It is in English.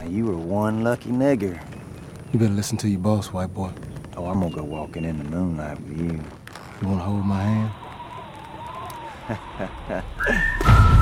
You were one lucky nigger. You better listen to your boss, white boy. Oh, I'm gonna go walking in the moonlight with you. You wanna hold my hand?